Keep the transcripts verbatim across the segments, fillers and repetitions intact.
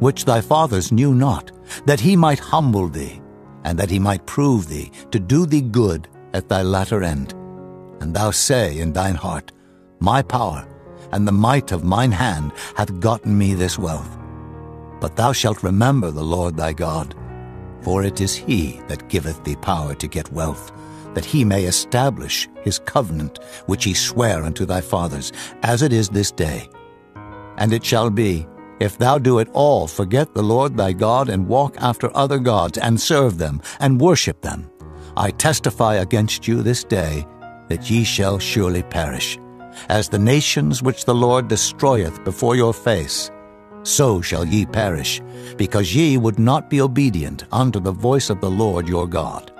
which thy fathers knew not, that he might humble thee, and that he might prove thee, to do thee good at thy latter end. And thou say in thine heart, My power and the might of mine hand hath gotten me this wealth. But thou shalt remember the Lord thy God, for it is he that giveth thee power to get wealth, that he may establish his covenant which he sware unto thy fathers, as it is this day. And it shall be, if thou do at all forget the Lord thy God, and walk after other gods, and serve them, and worship them, I testify against you this day that ye shall surely perish. As the nations which the Lord destroyeth before your face, so shall ye perish, because ye would not be obedient unto the voice of the Lord your God.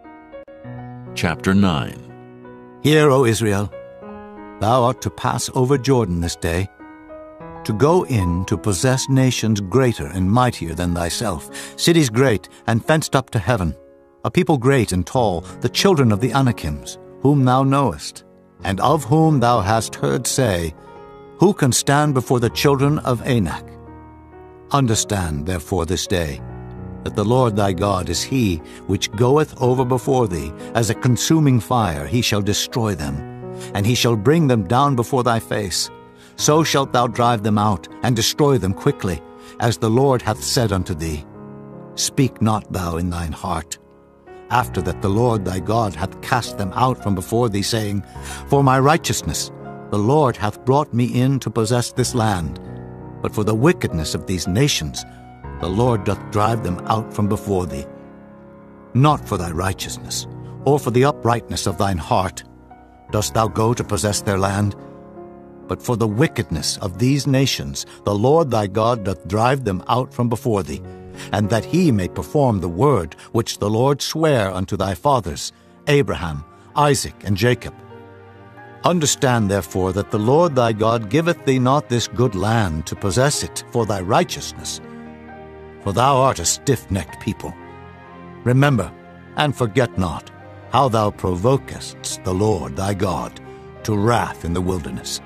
Chapter nine. Hear, O Israel, thou art to pass over Jordan this day, to go in to possess nations greater and mightier than thyself, cities great and fenced up to heaven, a people great and tall, the children of the Anakims, whom thou knowest, and of whom thou hast heard say, Who can stand before the children of Anak? Understand, therefore, this day, that the Lord thy God is he which goeth over before thee, as a consuming fire he shall destroy them, and he shall bring them down before thy face. So shalt thou drive them out, and destroy them quickly, as the Lord hath said unto thee. Speak not thou in thine heart, after that the Lord thy God hath cast them out from before thee, saying, For my righteousness the Lord hath brought me in to possess this land. But for the wickedness of these nations the Lord doth drive them out from before thee. Not for thy righteousness, or for the uprightness of thine heart, dost thou go to possess their land, but for the wickedness of these nations the Lord thy God doth drive them out from before thee, and that he may perform the word which the Lord sware unto thy fathers, Abraham, Isaac, and Jacob. Understand therefore that the Lord thy God giveth thee not this good land to possess it for thy righteousness, for thou art a stiff-necked people. Remember, and forget not, how thou provokest the Lord thy God to wrath in the wilderness.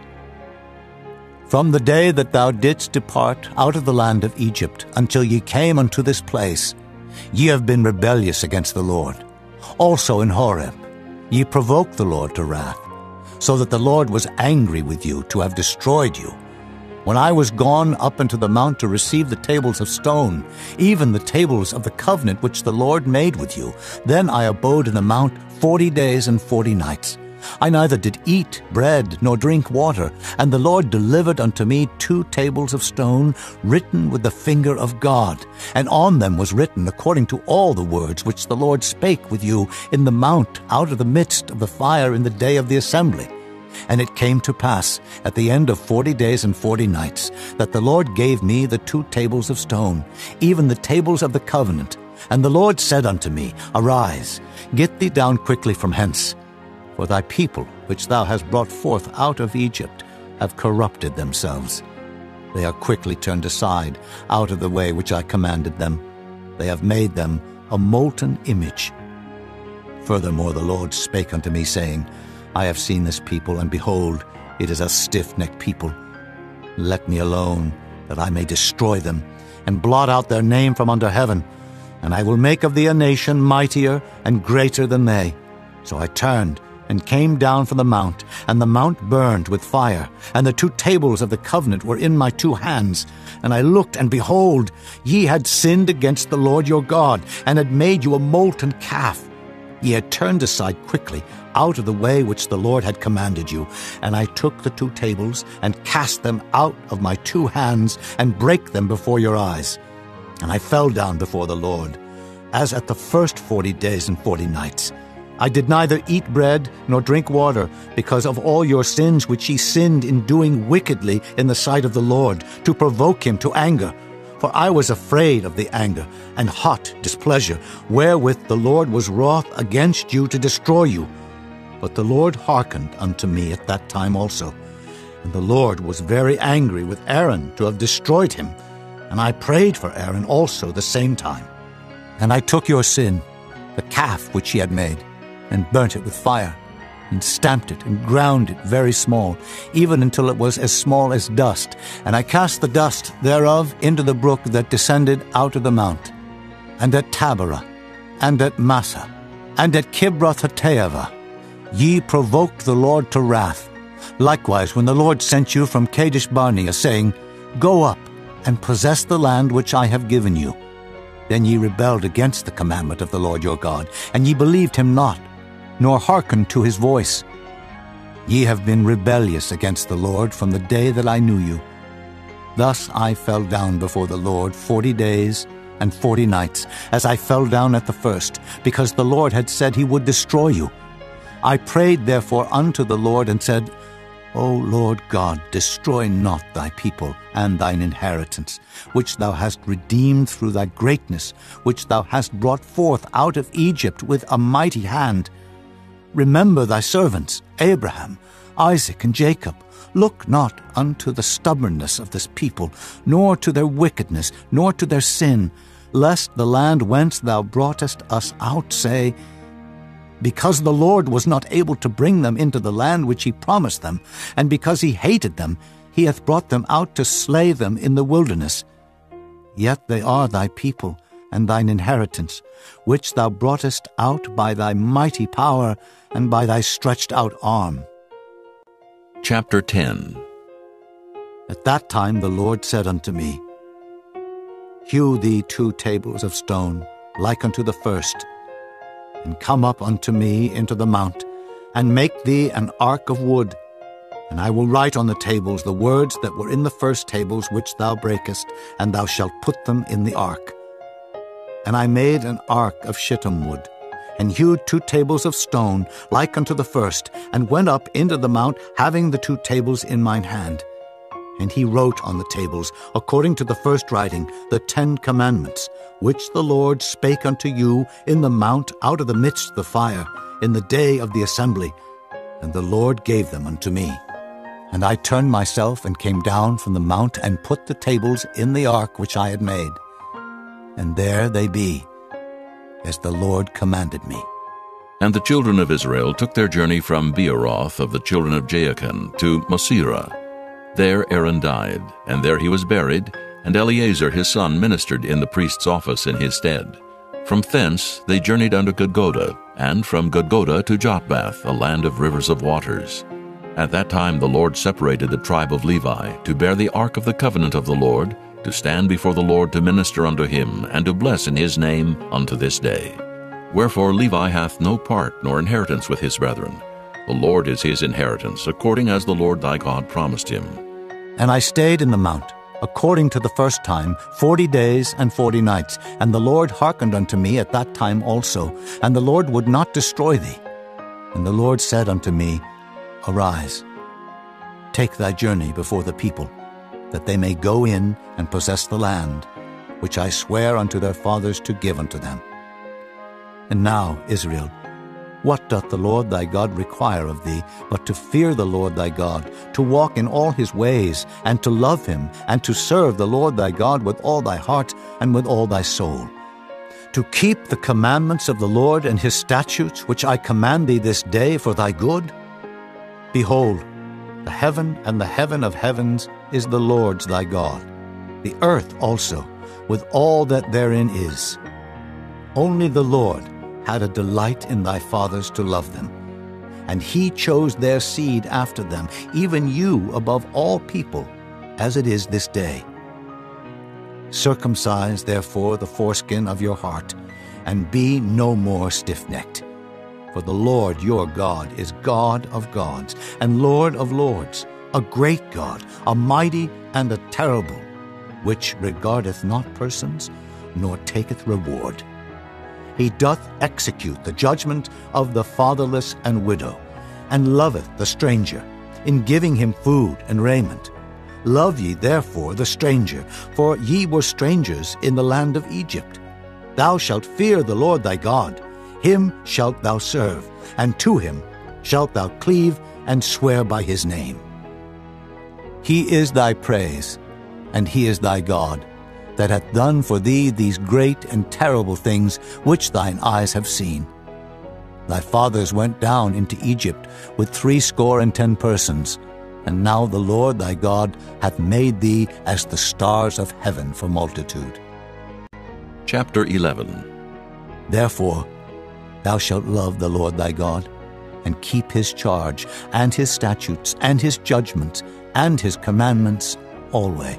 From the day that thou didst depart out of the land of Egypt until ye came unto this place, ye have been rebellious against the Lord. Also in Horeb ye provoked the Lord to wrath, so that the Lord was angry with you to have destroyed you. When I was gone up into the mount to receive the tables of stone, even the tables of the covenant which the Lord made with you, then I abode in the mount forty days and forty nights. I neither did eat bread nor drink water, and the Lord delivered unto me two tables of stone, written with the finger of God, and on them was written according to all the words which the Lord spake with you in the mount out of the midst of the fire in the day of the assembly. And it came to pass, at the end of forty days and forty nights, that the Lord gave me the two tables of stone, even the tables of the covenant. And the Lord said unto me, Arise, get thee down quickly from hence. For thy people, which thou hast brought forth out of Egypt, have corrupted themselves. They are quickly turned aside out of the way which I commanded them. They have made them a molten image. Furthermore the Lord spake unto me, saying, I have seen this people, and behold, it is a stiff-necked people. Let me alone, that I may destroy them, and blot out their name from under heaven. And I will make of thee a nation mightier and greater than they. So I turned, and came down from the mount, and the mount burned with fire, and the two tables of the covenant were in my two hands. And I looked, and behold, ye had sinned against the Lord your God, and had made you a molten calf. Ye had turned aside quickly out of the way which the Lord had commanded you. And I took the two tables, and cast them out of my two hands, and brake them before your eyes. And I fell down before the Lord, as at the first forty days and forty nights. I did neither eat bread nor drink water, because of all your sins which ye sinned in doing wickedly in the sight of the Lord, to provoke him to anger. For I was afraid of the anger and hot displeasure, wherewith the Lord was wroth against you to destroy you. But the Lord hearkened unto me at that time also. And the Lord was very angry with Aaron to have destroyed him. And I prayed for Aaron also the same time. And I took your sin, the calf which ye had made, and burnt it with fire. and stamped it, and ground it very small, even until it was as small as dust. And I cast the dust thereof into the brook that descended out of the mount, and at Taberah, and at Massa, and at Kibroth-hattaavah. Ye provoked the Lord to wrath. Likewise, when the Lord sent you from Kadesh Barnea, saying, Go up, and possess the land which I have given you. Then ye rebelled against the commandment of the Lord your God, and ye believed him not, nor hearkened to his voice. Ye have been rebellious against the Lord from the day that I knew you. Thus I fell down before the Lord forty days and forty nights, as I fell down at the first, because the Lord had said he would destroy you. I prayed therefore unto the Lord, and said, O Lord God, destroy not thy people and thine inheritance, which thou hast redeemed through thy greatness, which thou hast brought forth out of Egypt with a mighty hand. Remember thy servants, Abraham, Isaac, and Jacob. Look not unto the stubbornness of this people, nor to their wickedness, nor to their sin, lest the land whence thou broughtest us out say, Because the Lord was not able to bring them into the land which he promised them, and because he hated them, he hath brought them out to slay them in the wilderness. Yet they are thy people, and thine inheritance, which thou broughtest out by thy mighty power, and by thy stretched out arm. Chapter ten. At that time the Lord said unto me, Hew thee two tables of stone, like unto the first, and come up unto me into the mount, and make thee an ark of wood. And I will write on the tables the words that were in the first tables which thou breakest, and thou shalt put them in the ark. And I made an ark of shittim wood, and hewed two tables of stone, like unto the first, and went up into the mount, having the two tables in mine hand. And he wrote on the tables, according to the first writing, the Ten Commandments, which the Lord spake unto you in the mount out of the midst of the fire, in the day of the assembly. And the Lord gave them unto me. And I turned myself and came down from the mount, and put the tables in the ark which I had made. And there they be, as the Lord commanded me. And the children of Israel took their journey from Beeroth of the children of Jaachan to Mosera. There Aaron died, and there he was buried, and Eleazar his son ministered in the priest's office in his stead. From thence they journeyed unto Gudgodah, and from Gudgodah to Jotbath, a land of rivers of waters. At that time the Lord separated the tribe of Levi, to bear the ark of the covenant of the Lord, to stand before the Lord to minister unto him, and to bless in his name unto this day. Wherefore Levi hath no part nor inheritance with his brethren. The Lord is his inheritance, according as the Lord thy God promised him. And I stayed in the mount, according to the first time, forty days and forty nights. And the Lord hearkened unto me at that time also, and the Lord would not destroy thee. And the Lord said unto me, Arise, take thy journey before the people, that they may go in and possess the land, which I swear unto their fathers to give unto them. And now, Israel, what doth the Lord thy God require of thee, but to fear the Lord thy God, to walk in all his ways, and to love him, and to serve the Lord thy God with all thy heart and with all thy soul, to keep the commandments of the Lord and his statutes, which I command thee this day for thy good? Behold, the heaven and the heaven of heavens is the Lord's thy God, the earth also, with all that therein is. Only the Lord had a delight in thy fathers to love them, and he chose their seed after them, even you above all people, as it is this day. Circumcise therefore the foreskin of your heart, and be no more stiff-necked. For the Lord your God is God of gods, and Lord of lords, a great God, a mighty and a terrible, which regardeth not persons, nor taketh reward. He doth execute the judgment of the fatherless and widow, and loveth the stranger, in giving him food and raiment. Love ye therefore the stranger, for ye were strangers in the land of Egypt. Thou shalt fear the Lord thy God, him shalt thou serve, and to him shalt thou cleave and swear by his name. He is thy praise, and he is thy God, that hath done for thee these great and terrible things which thine eyes have seen. Thy fathers went down into Egypt with threescore and ten persons, and now the Lord thy God hath made thee as the stars of heaven for multitude. Chapter eleven. Therefore thou shalt love the Lord thy God, and keep his charge, and his statutes, and his judgments, and his commandments alway.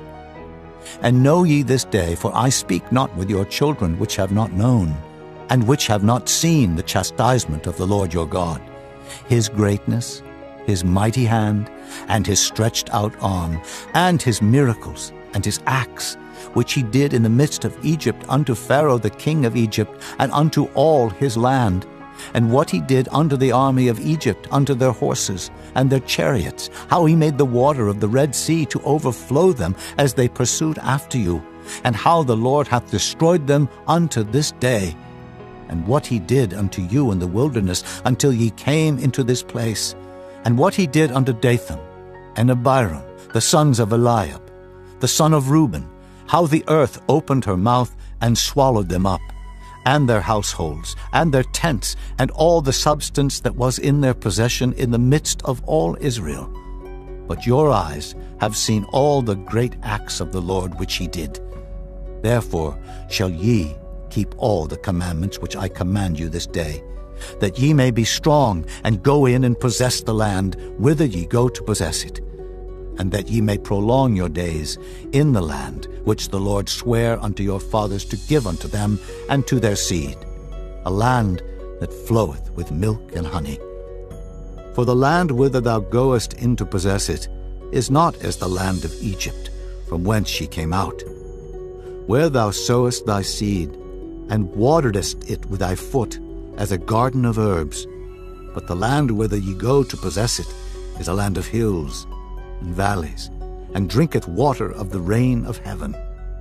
And know ye this day, for I speak not with your children which have not known, and which have not seen the chastisement of the Lord your God, his greatness, his mighty hand, and his stretched out arm, and his miracles, and his acts, which he did in the midst of Egypt unto Pharaoh the king of Egypt, and unto all his land, and what he did unto the army of Egypt, unto their horses and their chariots, how he made the water of the Red Sea to overflow them as they pursued after you, and how the Lord hath destroyed them unto this day, and what he did unto you in the wilderness until ye came into this place, and what he did unto Dathan and Abiram, the sons of Eliab, the son of Reuben, how the earth opened her mouth and swallowed them up, and their households, and their tents, and all the substance that was in their possession in the midst of all Israel. But your eyes have seen all the great acts of the Lord which he did. Therefore shall ye keep all the commandments which I command you this day, that ye may be strong, and go in and possess the land whither ye go to possess it, and that ye may prolong your days in the land which the Lord sware unto your fathers to give unto them and to their seed, a land that floweth with milk and honey. For the land whither thou goest in to possess it is not as the land of Egypt, from whence ye came out, where thou sowest thy seed, and wateredest it with thy foot, as a garden of herbs. But the land whither ye go to possess it is a land of hills and valleys, and drinketh water of the rain of heaven,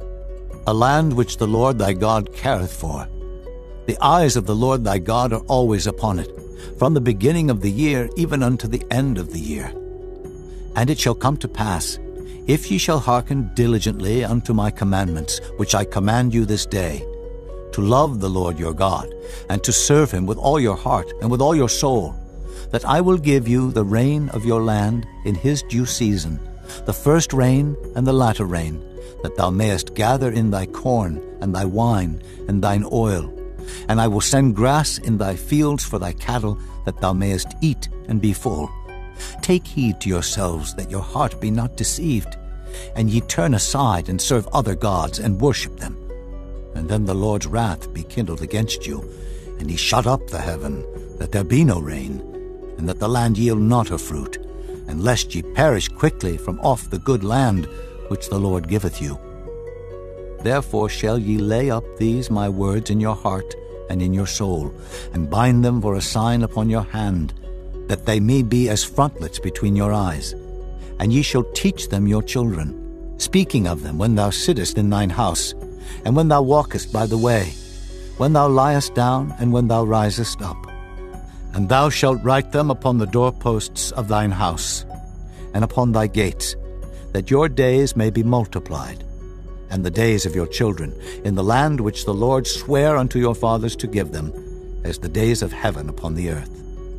a land which the Lord thy God careth for. The eyes of the Lord thy God are always upon it, from the beginning of the year even unto the end of the year. And it shall come to pass, if ye shall hearken diligently unto my commandments, which I command you this day, to love the Lord your God, and to serve him with all your heart and with all your soul, that I will give you the rain of your land in his due season, the first rain and the latter rain, that thou mayest gather in thy corn and thy wine and thine oil. And I will send grass in thy fields for thy cattle, that thou mayest eat and be full. Take heed to yourselves that your heart be not deceived, and ye turn aside and serve other gods and worship them. And then the Lord's wrath be kindled against you, and he shut up the heaven, that there be no rain, and that the land yield not her fruit, and lest ye perish quickly from off the good land which the Lord giveth you. Therefore shall ye lay up these my words in your heart and in your soul, and bind them for a sign upon your hand, that they may be as frontlets between your eyes. And ye shall teach them your children, speaking of them when thou sittest in thine house, and when thou walkest by the way, when thou liest down, and when thou risest up. And thou shalt write them upon the doorposts of thine house, and upon thy gates, that your days may be multiplied, and the days of your children, in the land which the Lord sware unto your fathers to give them, as the days of heaven upon the earth.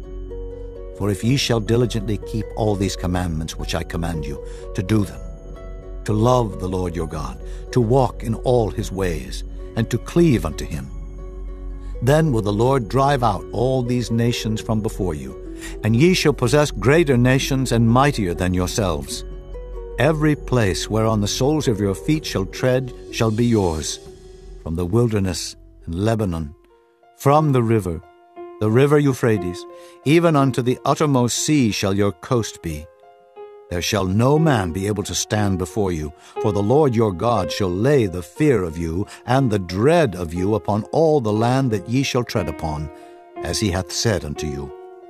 For if ye shall diligently keep all these commandments which I command you, to do them, to love the Lord your God, to walk in all his ways, and to cleave unto him, then will the Lord drive out all these nations from before you, and ye shall possess greater nations and mightier than yourselves. Every place whereon the soles of your feet shall tread shall be yours, from the wilderness and Lebanon, from the river, the river Euphrates, even unto the uttermost sea shall your coast be. There shall no man be able to stand before you, for the Lord your God shall lay the fear of you and the dread of you upon all the land that ye shall tread upon, as he hath said unto you.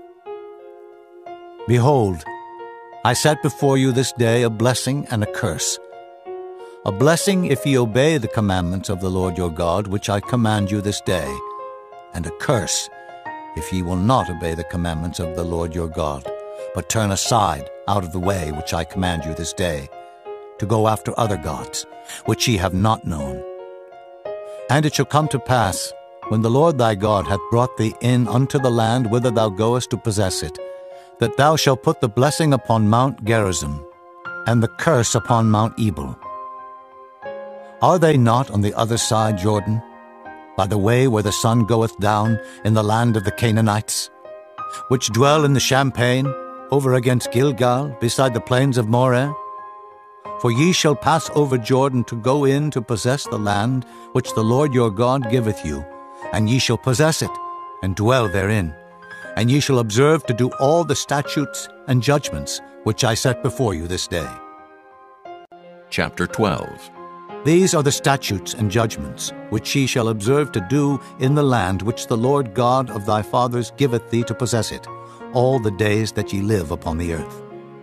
Behold, I set before you this day a blessing and a curse. A blessing if ye obey the commandments of the Lord your God, which I command you this day, and a curse if ye will not obey the commandments of the Lord your God, but turn aside out of the way which I command you this day, to go after other gods, which ye have not known. And it shall come to pass, when the Lord thy God hath brought thee in unto the land whither thou goest to possess it, that thou shalt put the blessing upon Mount Gerizim, and the curse upon Mount Ebal. Are they not on the other side Jordan, by the way where the sun goeth down, in the land of the Canaanites, which dwell in the champaign, over against Gilgal, beside the plains of Moreh? For ye shall pass over Jordan to go in to possess the land which the Lord your God giveth you, and ye shall possess it, and dwell therein. And ye shall observe to do all the statutes and judgments which I set before you this day. Chapter twelve. These are the statutes and judgments which ye shall observe to do in the land which the Lord God of thy fathers giveth thee to possess it, all the days that ye live upon the earth.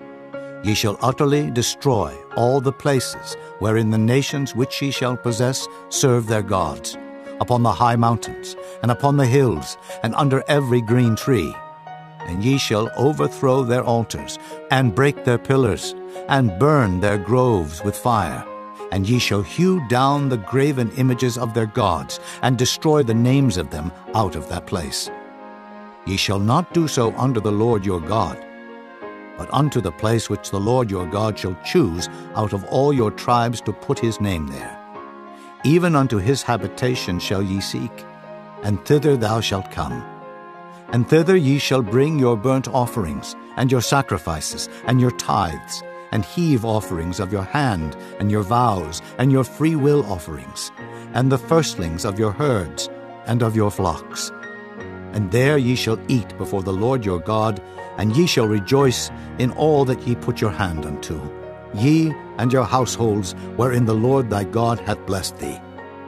Ye shall utterly destroy all the places wherein the nations which ye shall possess serve their gods, upon the high mountains, and upon the hills, and under every green tree. And ye shall overthrow their altars, and break their pillars, and burn their groves with fire. And ye shall hew down the graven images of their gods, and destroy the names of them out of that place. Ye shall not do so unto the Lord your God, but unto the place which the Lord your God shall choose out of all your tribes to put his name there. Even unto his habitation shall ye seek, and thither thou shalt come. And thither ye shall bring your burnt offerings, and your sacrifices, and your tithes, and heave offerings of your hand, and your vows, and your freewill offerings, and the firstlings of your herds, and of your flocks. And there ye shall eat before the Lord your God, and ye shall rejoice in all that ye put your hand unto, ye and your households wherein the Lord thy God hath blessed thee.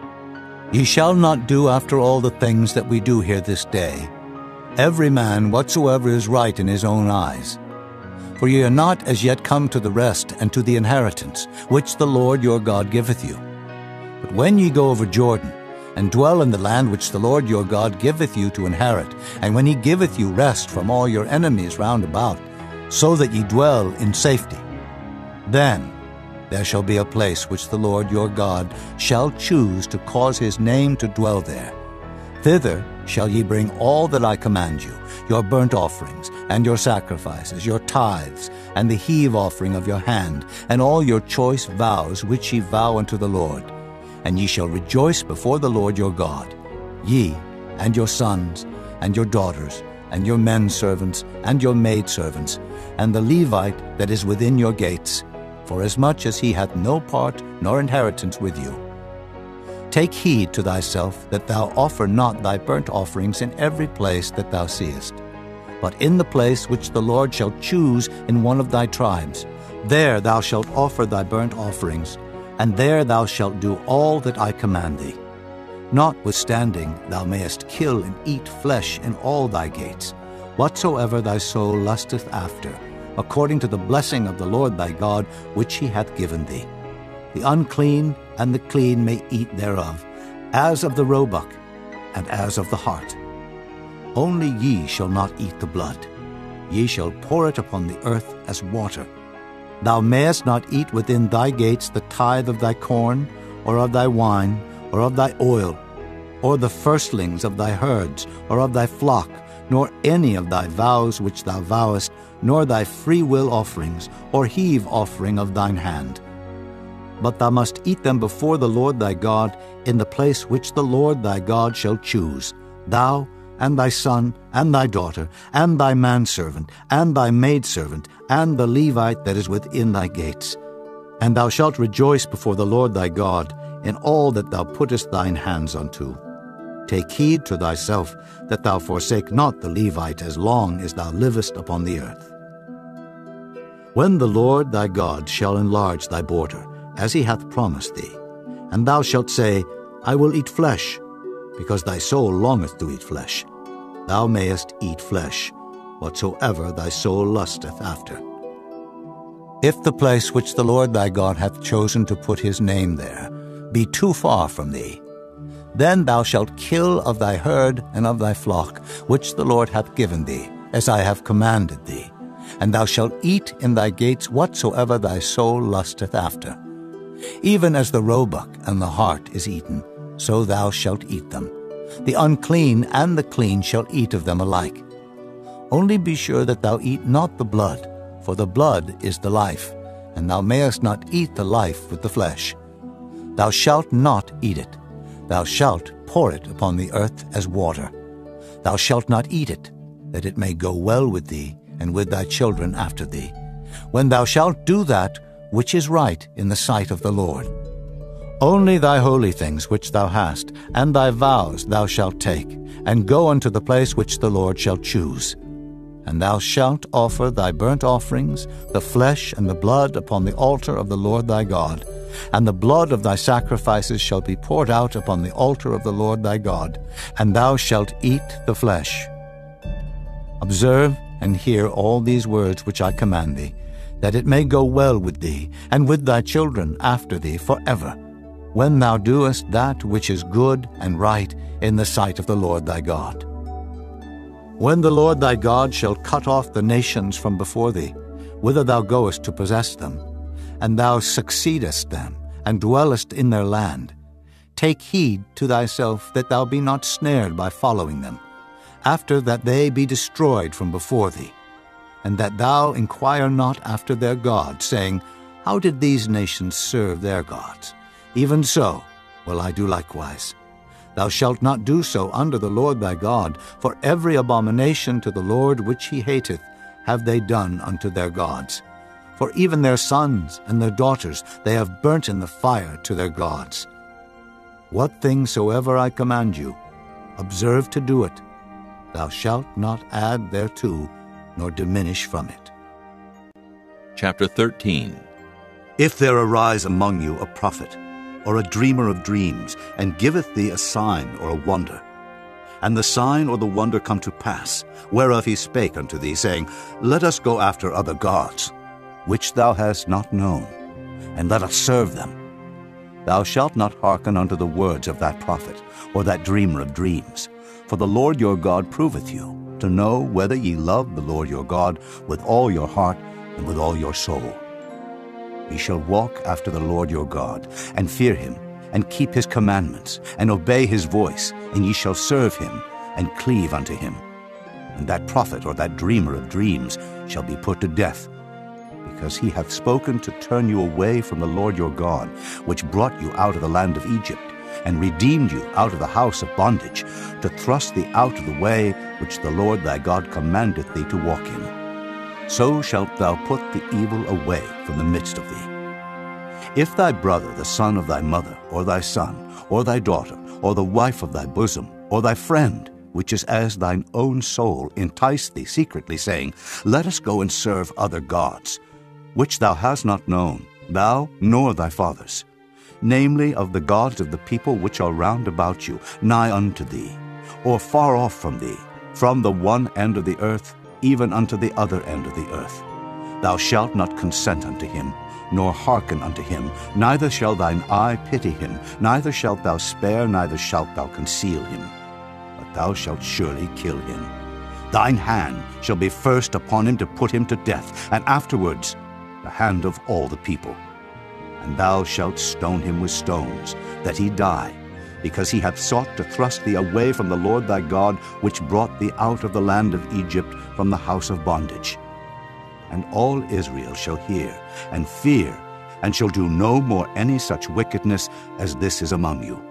Ye shall not do after all the things that we do here this day, every man whatsoever is right in his own eyes. For ye are not as yet come to the rest and to the inheritance, which the Lord your God giveth you. But when ye go over Jordan, and dwell in the land which the Lord your God giveth you to inherit, and when he giveth you rest from all your enemies round about, so that ye dwell in safety, then there shall be a place which the Lord your God shall choose to cause his name to dwell there. Thither shall ye bring all that I command you, your burnt offerings, and your sacrifices, your tithes, and the heave offering of your hand, and all your choice vows which ye vow unto the Lord. And ye shall rejoice before the Lord your God, ye, and your sons, and your daughters, and your men servants, and your maid servants, and the Levite that is within your gates, forasmuch as he hath no part nor inheritance with you. Take heed to thyself that thou offer not thy burnt offerings in every place that thou seest, but in the place which the Lord shall choose in one of thy tribes, there thou shalt offer thy burnt offerings, and there thou shalt do all that I command thee. Notwithstanding, thou mayest kill and eat flesh in all thy gates, whatsoever thy soul lusteth after, according to the blessing of the Lord thy God, which he hath given thee. The unclean and the clean may eat thereof, as of the roebuck, and as of the hart. Only ye shall not eat the blood. Ye shall pour it upon the earth as water. Thou mayest not eat within thy gates the tithe of thy corn, or of thy wine, or of thy oil, or the firstlings of thy herds, or of thy flock, nor any of thy vows which thou vowest, nor thy freewill offerings, or heave offering of thine hand. But thou must eat them before the Lord thy God in the place which the Lord thy God shall choose, thou, and thy son, and thy daughter, and thy manservant, and thy maidservant, and the Levite that is within thy gates. And thou shalt rejoice before the Lord thy God in all that thou puttest thine hands unto. Take heed to thyself that thou forsake not the Levite as long as thou livest upon the earth. When the Lord thy God shall enlarge thy border, as he hath promised thee, and thou shalt say, I will eat flesh, because thy soul longeth to eat flesh, thou mayest eat flesh, whatsoever thy soul lusteth after. If the place which the Lord thy God hath chosen to put his name there be too far from thee, then thou shalt kill of thy herd and of thy flock, which the Lord hath given thee, as I have commanded thee, and thou shalt eat in thy gates whatsoever thy soul lusteth after. Even as the roebuck and the hart is eaten, so thou shalt eat them. The unclean and the clean shall eat of them alike. Only be sure that thou eat not the blood, for the blood is the life, and thou mayest not eat the life with the flesh. Thou shalt not eat it. Thou shalt pour it upon the earth as water. Thou shalt not eat it, that it may go well with thee, and with thy children after thee, when thou shalt do that which is right in the sight of the Lord. Only thy holy things which thou hast, and thy vows thou shalt take, and go unto the place which the Lord shall choose. And thou shalt offer thy burnt offerings, the flesh and the blood upon the altar of the Lord thy God, and the blood of thy sacrifices shall be poured out upon the altar of the Lord thy God, and thou shalt eat the flesh. Observe and hear all these words which I command thee, that it may go well with thee, and with thy children after thee forever, when thou doest that which is good and right in the sight of the Lord thy God. When the Lord thy God shall cut off the nations from before thee, whither thou goest to possess them, and thou succeedest them, and dwellest in their land, take heed to thyself that thou be not snared by following them, after that they be destroyed from before thee, and that thou inquire not after their gods, saying, How did these nations serve their gods? Even so will I do likewise. Thou shalt not do so under the Lord thy God, for every abomination to the Lord which he hateth have they done unto their gods. For even their sons and their daughters they have burnt in the fire to their gods. What thing soever I command you, observe to do it. Thou shalt not add thereto, nor diminish from it. Chapter thirteen. If there arise among you a prophet, or a dreamer of dreams, and giveth thee a sign or a wonder, and the sign or the wonder come to pass, whereof he spake unto thee, saying, Let us go after other gods, which thou hast not known, and let us serve them. Thou shalt not hearken unto the words of that prophet, or that dreamer of dreams. For the Lord your God proveth you, to know whether ye love the Lord your God with all your heart and with all your soul. Ye shall walk after the Lord your God, and fear him, and keep his commandments, and obey his voice, and ye shall serve him, and cleave unto him. And that prophet or that dreamer of dreams shall be put to death, because he hath spoken to turn you away from the Lord your God, which brought you out of the land of Egypt, and redeemed you out of the house of bondage, to thrust thee out of the way which the Lord thy God commandeth thee to walk in. So shalt thou put the evil away from the midst of thee. If thy brother, the son of thy mother, or thy son, or thy daughter, or the wife of thy bosom, or thy friend, which is as thine own soul, entice thee secretly, saying, Let us go and serve other gods, which thou hast not known, thou nor thy fathers, namely of the gods of the people which are round about you, nigh unto thee, or far off from thee, from the one end of the earth even unto the other end of the earth. Thou shalt not consent unto him, nor hearken unto him, neither shall thine eye pity him, neither shalt thou spare, neither shalt thou conceal him. But thou shalt surely kill him. Thine hand shall be first upon him to put him to death, and afterwards the hand of all the people. And thou shalt stone him with stones, that he die, because he hath sought to thrust thee away from the Lord thy God, which brought thee out of the land of Egypt, from the house of bondage. And all Israel shall hear, and fear, and shall do no more any such wickedness as this is among you.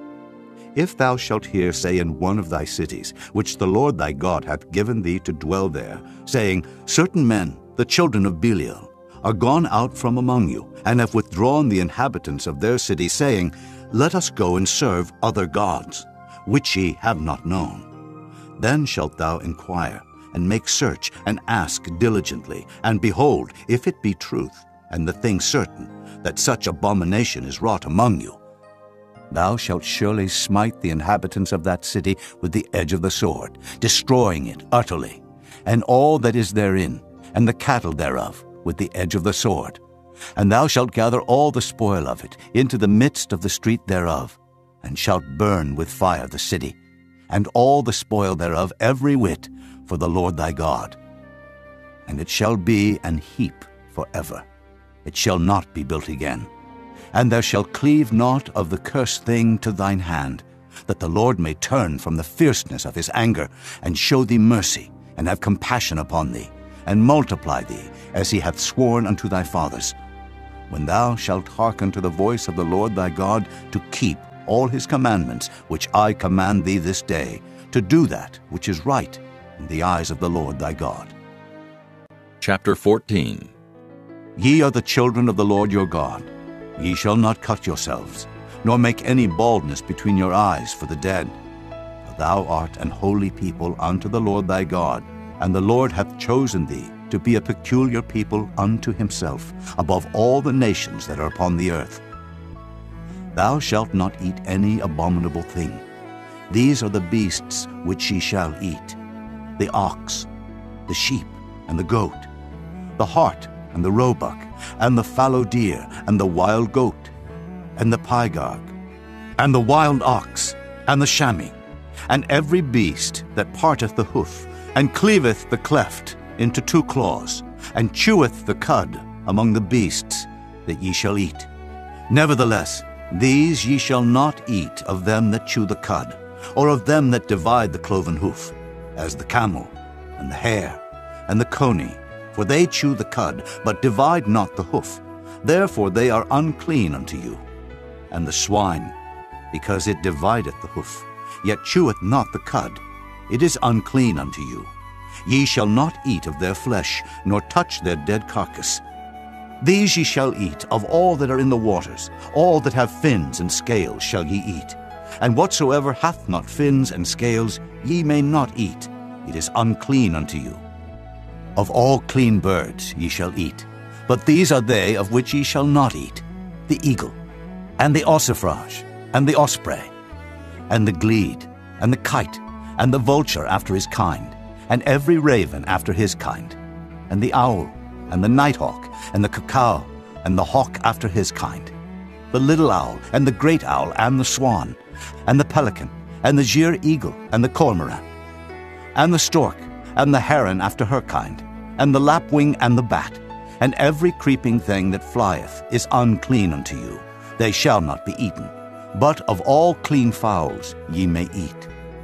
If thou shalt hear say in one of thy cities, which the Lord thy God hath given thee to dwell there, saying, Certain men, the children of Belial, are gone out from among you, and have withdrawn the inhabitants of their city, saying, Let us go and serve other gods, which ye have not known. Then shalt thou inquire, and make search, and ask diligently, and behold, if it be truth, and the thing certain, that such abomination is wrought among you, thou shalt surely smite the inhabitants of that city with the edge of the sword, destroying it utterly, and all that is therein, and the cattle thereof, with the edge of the sword. And thou shalt gather all the spoil of it into the midst of the street thereof, and shalt burn with fire the city, and all the spoil thereof every whit, for the Lord thy God. And it shall be an heap forever. It shall not be built again. And there shall cleave naught of the cursed thing to thine hand. that the Lord may turn from the fierceness of his anger, and show thee mercy, and have compassion upon thee, and multiply thee, as he hath sworn unto thy fathers. When thou shalt hearken to the voice of the Lord thy God, to keep all his commandments which I command thee this day, to do that which is right in the eyes of the Lord thy God. Chapter fourteen. Ye are the children of the Lord your God. Ye shall not cut yourselves, nor make any baldness between your eyes for the dead. For thou art an holy people unto the Lord thy God, and the Lord hath chosen thee to be a peculiar people unto himself, above all the nations that are upon the earth. Thou shalt not eat any abominable thing. These are the beasts which ye shall eat: the ox, the sheep, and the goat, the hart, and the roebuck, and the fallow deer, and the wild goat, and the pygarg, and the wild ox, and the chamois, and every beast that parteth the hoof, and cleaveth the cleft into two claws, and cheweth the cud among the beasts that ye shall eat. Nevertheless, these ye shall not eat of them that chew the cud, or of them that divide the cloven hoof, as the camel, and the hare, and the coney, for they chew the cud, but divide not the hoof. Therefore they are unclean unto you. And the swine, because it divideth the hoof, yet cheweth not the cud, it is unclean unto you. Ye shall not eat of their flesh, nor touch their dead carcass. These ye shall eat of all that are in the waters, all that have fins and scales shall ye eat. And whatsoever hath not fins and scales ye may not eat, it is unclean unto you. Of all clean birds ye shall eat, but these are they of which ye shall not eat: the eagle, and the ossifrage, and the osprey, and the glede, and the kite, and the vulture after his kind, and every raven after his kind, and the owl, and the nighthawk, and the cuckoo, and the hawk after his kind, the little owl, and the great owl, and the swan, and the pelican, and the gier eagle, and the cormorant, and the stork, and the heron after her kind, and the lapwing, and the bat, and every creeping thing that flieth is unclean unto you. They shall not be eaten. But of all clean fowls ye may eat.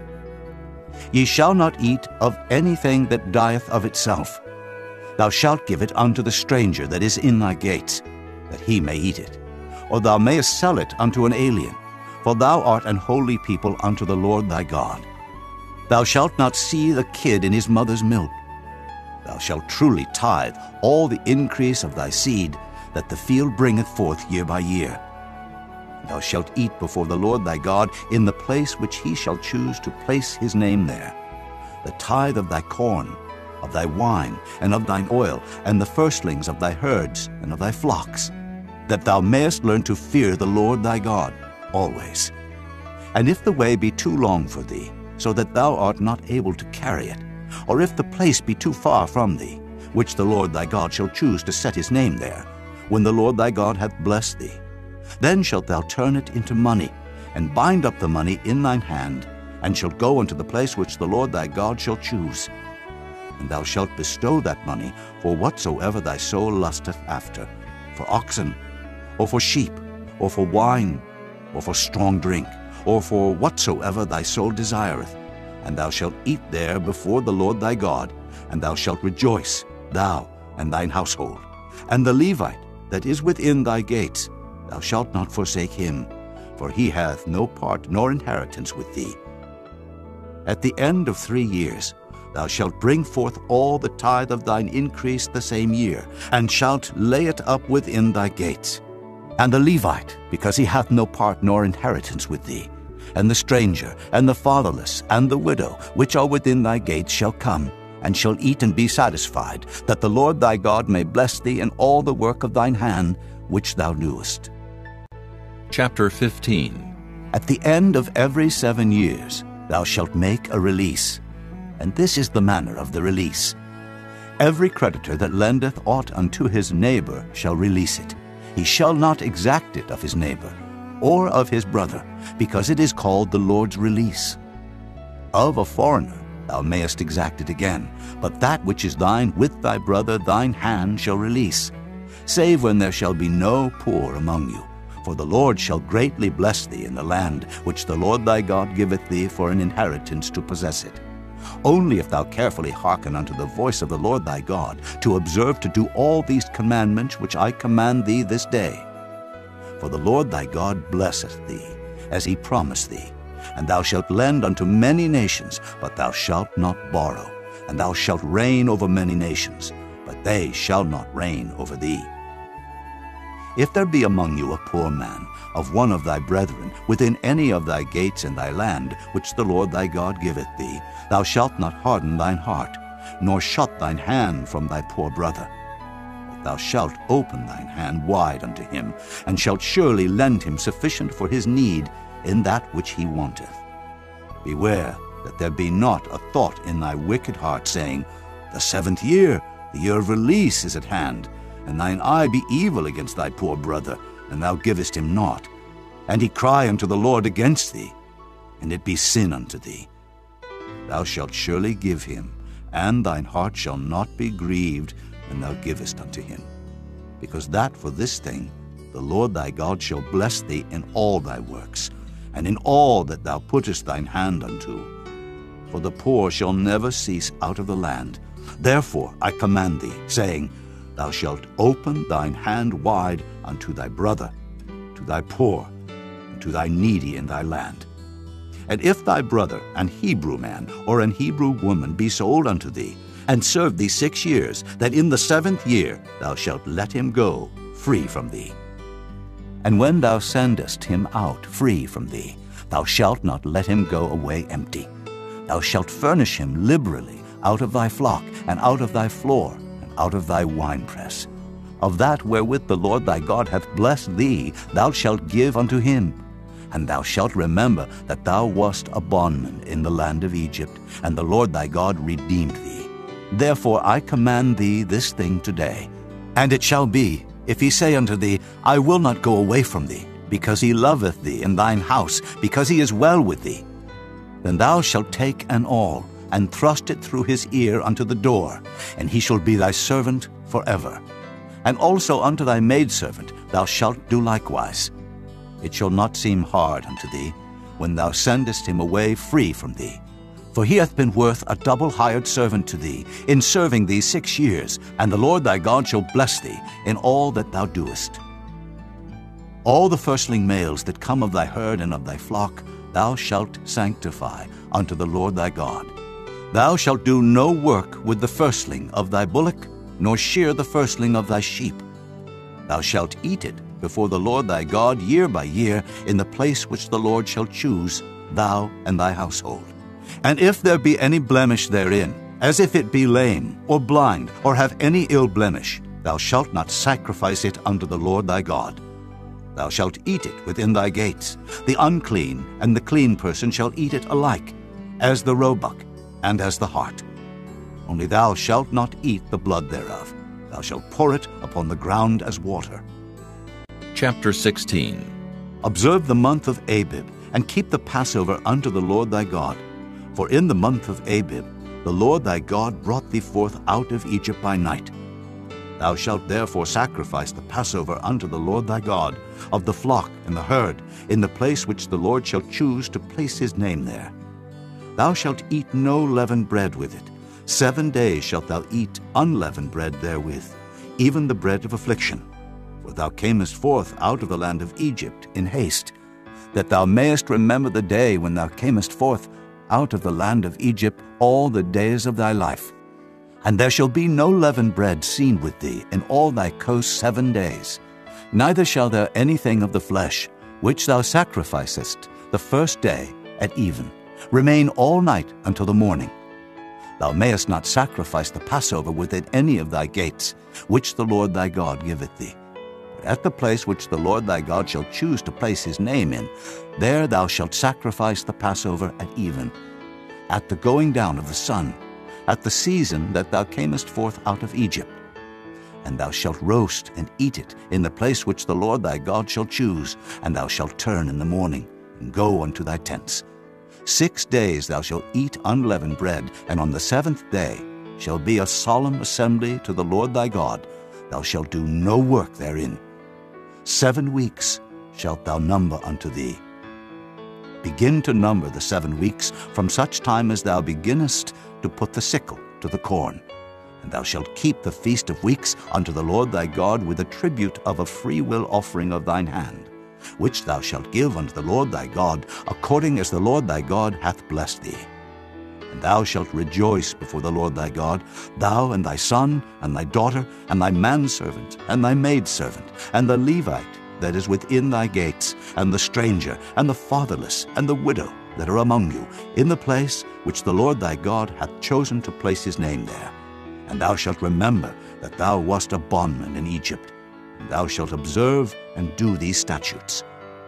Ye shall not eat of anything that dieth of itself. Thou shalt give it unto the stranger that is in thy gates, that he may eat it. Or thou mayest sell it unto an alien, for thou art an holy people unto the Lord thy God. Thou shalt not see the kid in his mother's milk. Thou shalt truly tithe all the increase of thy seed that the field bringeth forth year by year. Thou shalt eat before the Lord thy God in the place which he shall choose to place his name there. The tithe of thy corn, of thy wine, and of thine oil, and the firstlings of thy herds and of thy flocks, that thou mayest learn to fear the Lord thy God always. And if the way be too long for thee, so that thou art not able to carry it, or if the place be too far from thee, which the Lord thy God shall choose to set his name there, when the Lord thy God hath blessed thee, then shalt thou turn it into money, and bind up the money in thine hand, and shalt go unto the place which the Lord thy God shall choose. And thou shalt bestow that money for whatsoever thy soul lusteth after, for oxen, or for sheep, or for wine, or for strong drink, or for whatsoever thy soul desireth. And thou shalt eat there before the Lord thy God, and thou shalt rejoice, thou and thine household. And the Levite that is within thy gates, thou shalt not forsake him, for he hath no part nor inheritance with thee. At the end of three years thou shalt bring forth all the tithe of thine increase the same year, and shalt lay it up within thy gates. And the Levite, because he hath no part nor inheritance with thee, and the stranger, and the fatherless, and the widow, which are within thy gates, shall come, and shall eat and be satisfied, that the Lord thy God may bless thee in all the work of thine hand, which thou doest. Chapter fifteen. At the end of every seven years thou shalt make a release, and this is the manner of the release. Every creditor that lendeth aught unto his neighbor shall release it. He shall not exact it of his neighbor, or of his brother, because it is called the Lord's release. Of a foreigner thou mayest exact it again, but that which is thine with thy brother thine hand shall release, save when there shall be no poor among you. For the Lord shall greatly bless thee in the land which the Lord thy God giveth thee for an inheritance to possess it. Only if thou carefully hearken unto the voice of the Lord thy God, to observe to do all these commandments which I command thee this day. For the Lord thy God blesseth thee, as he promised thee. And thou shalt lend unto many nations, but thou shalt not borrow. And thou shalt reign over many nations, but they shall not reign over thee. If there be among you a poor man, of one of thy brethren, within any of thy gates in thy land, which the Lord thy God giveth thee, thou shalt not harden thine heart, nor shut thine hand from thy poor brother. But thou shalt open thine hand wide unto him, and shalt surely lend him sufficient for his need in that which he wanteth. Beware that there be not a thought in thy wicked heart, saying, The seventh year, the year of release, is at hand, and thine eye be evil against thy poor brother, and thou givest him naught. And he cry unto the Lord against thee, and it be sin unto thee. Thou shalt surely give him, and thine heart shall not be grieved when thou givest unto him. Because that for this thing the Lord thy God shall bless thee in all thy works, and in all that thou puttest thine hand unto. For the poor shall never cease out of the land. Therefore I command thee, saying, Thou shalt open thine hand wide unto thy brother, to thy poor, and to thy needy in thy land. And if thy brother, an Hebrew man or an Hebrew woman, be sold unto thee, and serve thee six years, that in the seventh year thou shalt let him go free from thee. And when thou sendest him out free from thee, thou shalt not let him go away empty. Thou shalt furnish him liberally out of thy flock, and out of thy floor, out of thy winepress. Of that wherewith the Lord thy God hath blessed thee, thou shalt give unto him. And thou shalt remember that thou wast a bondman in the land of Egypt, and the Lord thy God redeemed thee. Therefore I command thee this thing today. And it shall be, if he say unto thee, I will not go away from thee, because he loveth thee in thine house, because he is well with thee, then thou shalt take an awl, and thrust it through his ear unto the door, and he shall be thy servant forever. And also unto thy maidservant thou shalt do likewise. It shall not seem hard unto thee, when thou sendest him away free from thee. For he hath been worth a double hired servant to thee, in serving thee six years, and the Lord thy God shall bless thee in all that thou doest. All the firstling males that come of thy herd and of thy flock thou shalt sanctify unto the Lord thy God. Thou shalt do no work with the firstling of thy bullock, nor shear the firstling of thy sheep. Thou shalt eat it before the Lord thy God year by year in the place which the Lord shall choose, thou and thy household. And if there be any blemish therein, as if it be lame, or blind, or have any ill blemish, thou shalt not sacrifice it unto the Lord thy God. Thou shalt eat it within thy gates. The unclean and the clean person shall eat it alike, as the roebuck, and as the hart. Only thou shalt not eat the blood thereof. Thou shalt pour it upon the ground as water. Chapter sixteen. Observe the month of Abib, and keep the Passover unto the Lord thy God. For in the month of Abib the Lord thy God brought thee forth out of Egypt by night. Thou shalt therefore sacrifice the Passover unto the Lord thy God, of the flock and the herd, in the place which the Lord shall choose to place his name there. Thou shalt eat no leavened bread with it. Seven days shalt thou eat unleavened bread therewith, even the bread of affliction. For thou camest forth out of the land of Egypt in haste, that thou mayest remember the day when thou camest forth out of the land of Egypt all the days of thy life. And there shall be no leavened bread seen with thee in all thy coast seven days. Neither shall there anything of the flesh, which thou sacrificest the first day at even, remain all night until the morning. Thou mayest not sacrifice the Passover within any of thy gates, which the Lord thy God giveth thee. But at the place which the Lord thy God shall choose to place his name in, there thou shalt sacrifice the Passover at even, at the going down of the sun, at the season that thou camest forth out of Egypt. And thou shalt roast and eat it in the place which the Lord thy God shall choose, and thou shalt turn in the morning, and go unto thy tents. Six days thou shalt eat unleavened bread, and on the seventh day shall be a solemn assembly to the Lord thy God. Thou shalt do no work therein. Seven weeks shalt thou number unto thee. Begin to number the seven weeks from such time as thou beginnest to put the sickle to the corn. And thou shalt keep the feast of weeks unto the Lord thy God with a tribute of a freewill offering of thine hand, which thou shalt give unto the Lord thy God, according as the Lord thy God hath blessed thee. And thou shalt rejoice before the Lord thy God, thou and thy son, and thy daughter, and thy manservant, and thy maidservant, and the Levite that is within thy gates, and the stranger, and the fatherless, and the widow that are among you, in the place which the Lord thy God hath chosen to place his name there. And thou shalt remember that thou wast a bondman in Egypt, and thou shalt observe and do these statutes.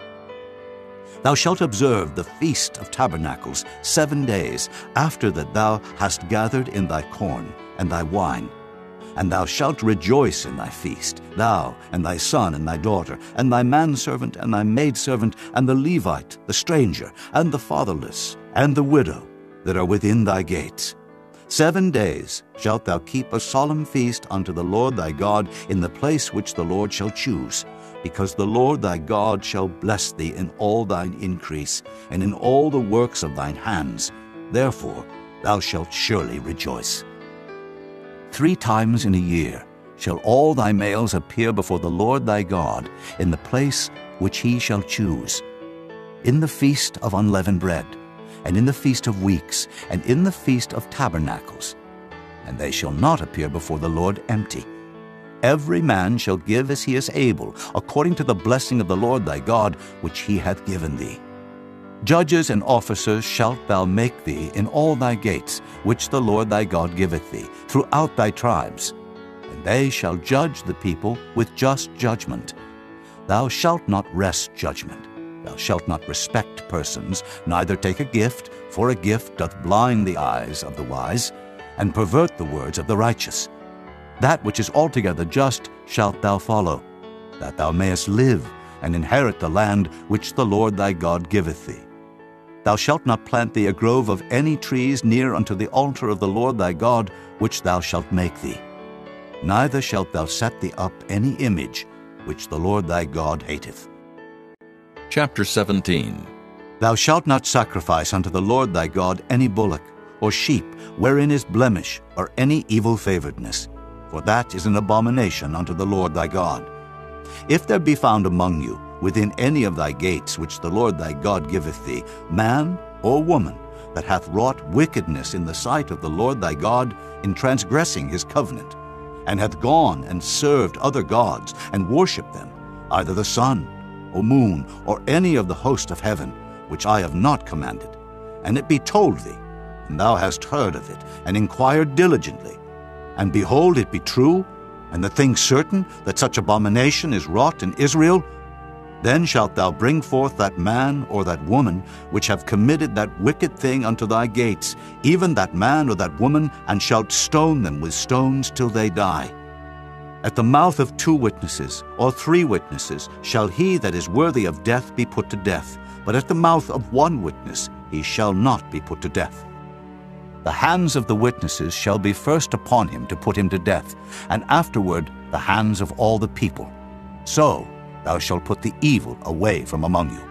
Thou shalt observe the Feast of Tabernacles seven days after that thou hast gathered in thy corn and thy wine. And thou shalt rejoice in thy feast, thou and thy son and thy daughter, and thy manservant and thy maidservant, and the Levite, the stranger, and the fatherless, and the widow that are within thy gates. Seven days shalt thou keep a solemn feast unto the Lord thy God in the place which the Lord shall choose, because the Lord thy God shall bless thee in all thine increase, and in all the works of thine hands. Therefore thou shalt surely rejoice. Three times in a year shall all thy males appear before the Lord thy God in the place which he shall choose, in the feast of unleavened bread, and in the feast of weeks, and in the feast of tabernacles. And they shall not appear before the Lord empty. Every man shall give as he is able, according to the blessing of the Lord thy God, which he hath given thee. Judges and officers shalt thou make thee in all thy gates, which the Lord thy God giveth thee, throughout thy tribes. And they shall judge the people with just judgment. Thou shalt not wrest judgment. Thou shalt not respect persons, neither take a gift, for a gift doth blind the eyes of the wise, and pervert the words of the righteous. That which is altogether just shalt thou follow, that thou mayest live, and inherit the land which the Lord thy God giveth thee. Thou shalt not plant thee a grove of any trees near unto the altar of the Lord thy God, which thou shalt make thee. Neither shalt thou set thee up any image, which the Lord thy God hateth. Chapter seventeen. Thou shalt not sacrifice unto the Lord thy God any bullock, or sheep, wherein is blemish, or any evil favoredness, for that is an abomination unto the Lord thy God. If there be found among you, within any of thy gates which the Lord thy God giveth thee, man or woman, that hath wrought wickedness in the sight of the Lord thy God, in transgressing his covenant, and hath gone and served other gods, and worshipped them, either the sun, or moon, or any of the host of heaven, which I have not commanded, and it be told thee, and thou hast heard of it, and inquired diligently, and behold, it be true, and the thing certain, that such abomination is wrought in Israel, then shalt thou bring forth that man or that woman which have committed that wicked thing unto thy gates, even that man or that woman, and shalt stone them with stones till they die. At the mouth of two witnesses or three witnesses shall he that is worthy of death be put to death, but at the mouth of one witness he shall not be put to death. The hands of the witnesses shall be first upon him to put him to death, and afterward the hands of all the people. So thou shalt put the evil away from among you.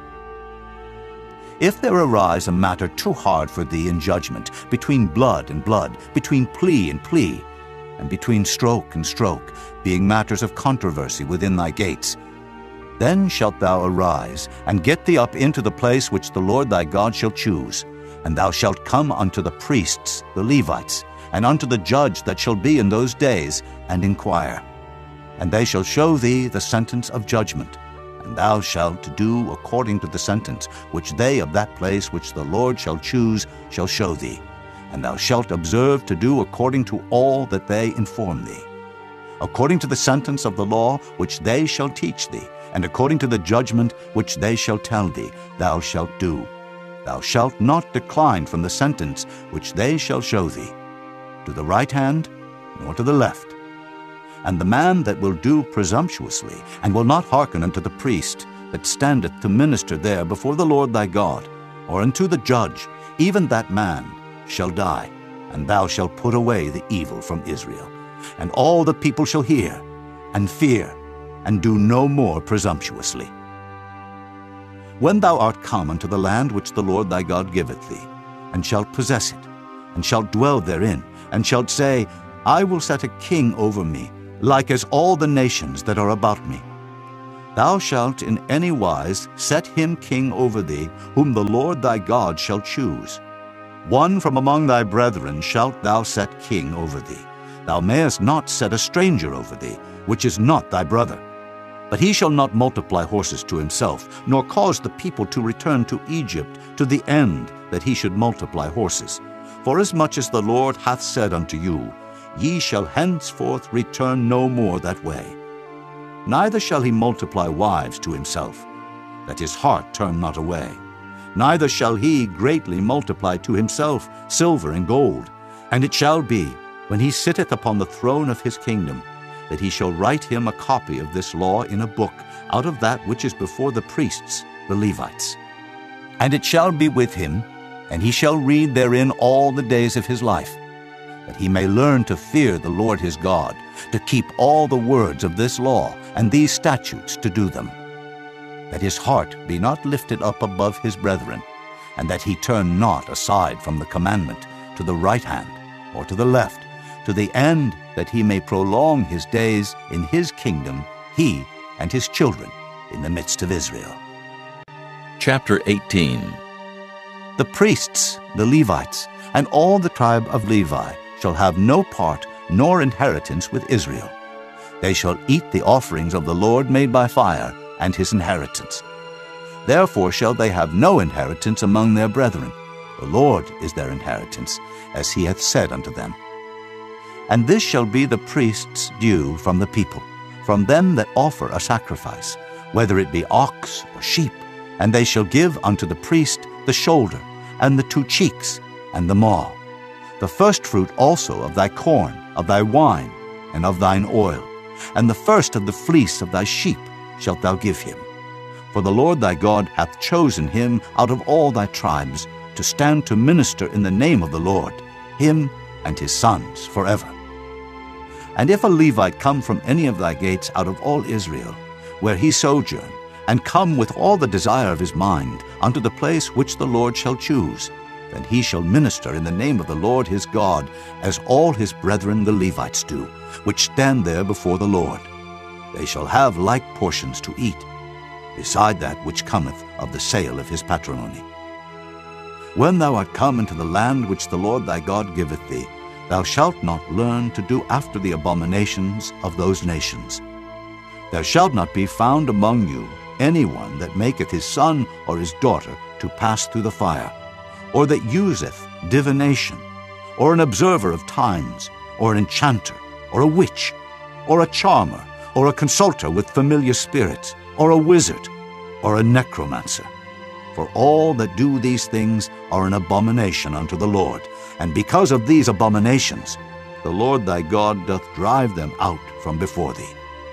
If there arise a matter too hard for thee in judgment, between blood and blood, between plea and plea, and between stroke and stroke, being matters of controversy within thy gates, then shalt thou arise, and get thee up into the place which the Lord thy God shall choose, and thou shalt come unto the priests, the Levites, and unto the judge that shall be in those days, and inquire. And they shall show thee the sentence of judgment, and thou shalt do according to the sentence which they of that place which the Lord shall choose shall show thee, and thou shalt observe to do according to all that they inform thee. According to the sentence of the law which they shall teach thee, and according to the judgment which they shall tell thee, thou shalt do. Thou shalt not decline from the sentence which they shall show thee, to the right hand, nor to the left. And the man that will do presumptuously, and will not hearken unto the priest that standeth to minister there before the Lord thy God, or unto the judge, even that man shall die, and thou shalt put away the evil from Israel. And all the people shall hear, and fear, and do no more presumptuously. When thou art come unto the land which the Lord thy God giveth thee, and shalt possess it, and shalt dwell therein, and shalt say, I will set a king over me, like as all the nations that are about me. Thou shalt in any wise set him king over thee, whom the Lord thy God shall choose. One from among thy brethren shalt thou set king over thee. Thou mayest not set a stranger over thee, which is not thy brother. But he shall not multiply horses to himself, nor cause the people to return to Egypt, to the end that he should multiply horses. Forasmuch as the Lord hath said unto you, Ye shall henceforth return no more that way. Neither shall he multiply wives to himself, that his heart turn not away. Neither shall he greatly multiply to himself silver and gold. And it shall be, when he sitteth upon the throne of his kingdom, that he shall write him a copy of this law in a book out of that which is before the priests, the Levites. And it shall be with him, and he shall read therein all the days of his life, that he may learn to fear the Lord his God, to keep all the words of this law and these statutes to do them, that his heart be not lifted up above his brethren, and that he turn not aside from the commandment to the right hand or to the left, to the end that he may prolong his days in his kingdom, he and his children in the midst of Israel. Chapter eighteen. The priests, the Levites, and all the tribe of Levi shall have no part nor inheritance with Israel. They shall eat the offerings of the Lord made by fire, and his inheritance. Therefore shall they have no inheritance among their brethren. The Lord is their inheritance, as he hath said unto them. And this shall be the priest's due from the people, from them that offer a sacrifice, whether it be ox or sheep, and they shall give unto the priest the shoulder, and the two cheeks, and the maw, the firstfruit also of thy corn, of thy wine, and of thine oil, and the first of the fleece of thy sheep shalt thou give him. For the Lord thy God hath chosen him out of all thy tribes to stand to minister in the name of the Lord, him and his sons forever. And if a Levite come from any of thy gates out of all Israel, where he sojourn, and come with all the desire of his mind unto the place which the Lord shall choose, then he shall minister in the name of the Lord his God, as all his brethren the Levites do, which stand there before the Lord. They shall have like portions to eat, beside that which cometh of the sale of his patrimony. When thou art come into the land which the Lord thy God giveth thee, thou shalt not learn to do after the abominations of those nations. There shall not be found among you any one that maketh his son or his daughter to pass through the fire, or that useth divination, or an observer of times, or an enchanter, or a witch, or a charmer, or a consulter with familiar spirits, or a wizard, or a necromancer. For all that do these things are an abomination unto the Lord, and because of these abominations the Lord thy God doth drive them out from before thee.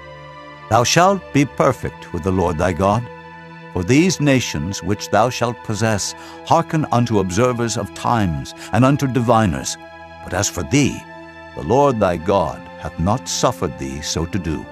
Thou shalt be perfect with the Lord thy God, for these nations which thou shalt possess hearken unto observers of times and unto diviners. But as for thee, the Lord thy God hath not suffered thee so to do.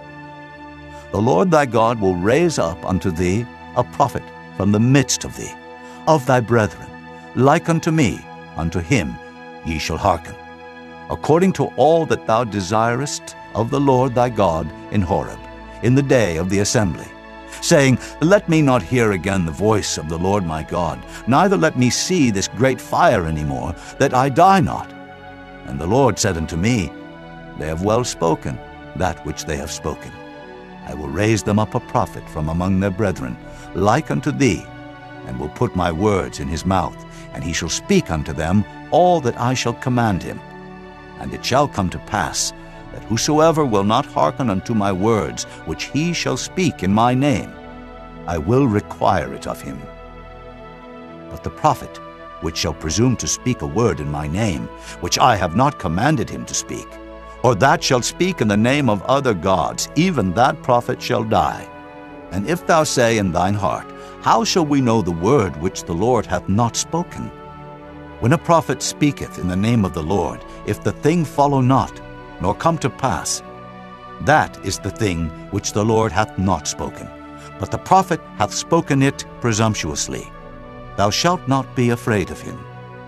The Lord thy God will raise up unto thee a prophet from the midst of thee, of thy brethren, like unto me, unto him ye shall hearken, according to all that thou desirest of the Lord thy God in Horeb, in the day of the assembly, saying, Let me not hear again the voice of the Lord my God, neither let me see this great fire any more, that I die not. And the Lord said unto me, They have well spoken that which they have spoken. I will raise them up a prophet from among their brethren, like unto thee, and will put my words in his mouth, and he shall speak unto them all that I shall command him. And it shall come to pass, that whosoever will not hearken unto my words, which he shall speak in my name, I will require it of him. But the prophet, which shall presume to speak a word in my name, which I have not commanded him to speak, or that shall speak in the name of other gods, even that prophet shall die. And if thou say in thine heart, How shall we know the word which the Lord hath not spoken? When a prophet speaketh in the name of the Lord, if the thing follow not, nor come to pass, that is the thing which the Lord hath not spoken. but the prophet hath spoken it presumptuously. Thou shalt not be afraid of him.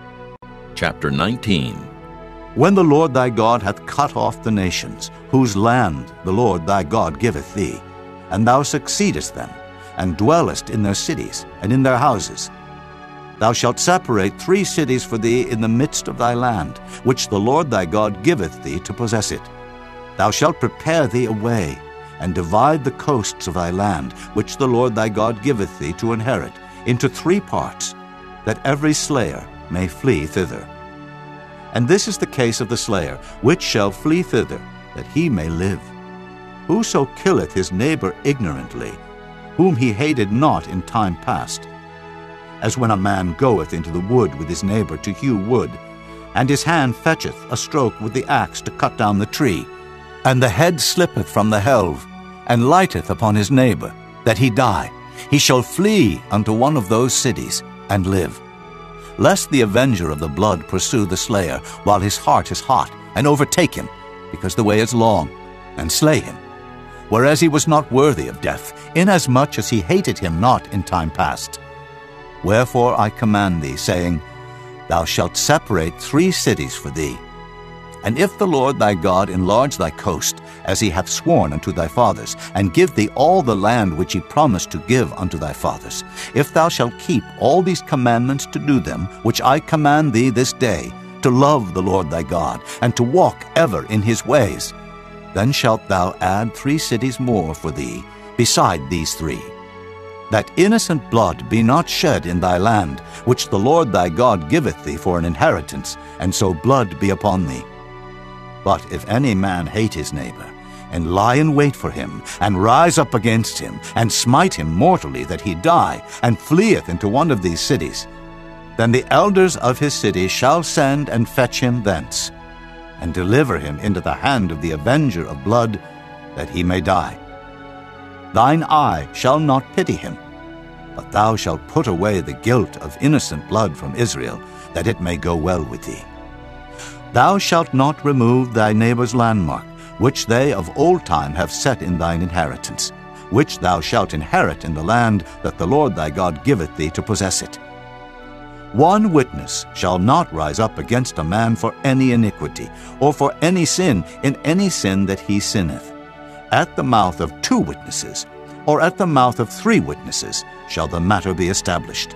Chapter nineteen. When the Lord thy God hath cut off the nations, whose land the Lord thy God giveth thee, and thou succeedest them, and dwellest in their cities and in their houses, thou shalt separate three cities for thee in the midst of thy land, which the Lord thy God giveth thee to possess it. Thou shalt prepare thee a way, and divide the coasts of thy land, which the Lord thy God giveth thee to inherit, into three parts, that every slayer may flee thither. And this is the case of the slayer, which shall flee thither, that he may live. Whoso killeth his neighbor ignorantly, whom he hated not in time past, as when a man goeth into the wood with his neighbor to hew wood, and his hand fetcheth a stroke with the axe to cut down the tree, and the head slippeth from the helve, and lighteth upon his neighbor, that he die, he shall flee unto one of those cities, and live. Lest the avenger of the blood pursue the slayer, while his heart is hot, and overtake him, because the way is long, and slay him, whereas he was not worthy of death, inasmuch as he hated him not in time past. Wherefore I command thee, saying, Thou shalt separate three cities for thee. And if the Lord thy God enlarge thy coast, as he hath sworn unto thy fathers, and give thee all the land which he promised to give unto thy fathers, if thou shalt keep all these commandments to do them, which I command thee this day, to love the Lord thy God, and to walk ever in his ways, then shalt thou add three cities more for thee, beside these three, that innocent blood be not shed in thy land, which the Lord thy God giveth thee for an inheritance, and so blood be upon thee. But if any man hate his neighbor, and lie in wait for him, and rise up against him, and smite him mortally that he die, and fleeth into one of these cities, then the elders of his city shall send and fetch him thence, and deliver him into the hand of the avenger of blood, that he may die. Thine eye shall not pity him, but thou shalt put away the guilt of innocent blood from Israel, that it may go well with thee. Thou shalt not remove thy neighbor's landmark, which they of old time have set in thine inheritance, which thou shalt inherit in the land that the Lord thy God giveth thee to possess it. One witness shall not rise up against a man for any iniquity, or for any sin in any sin that he sinneth. At the mouth of two witnesses, or at the mouth of three witnesses, shall the matter be established.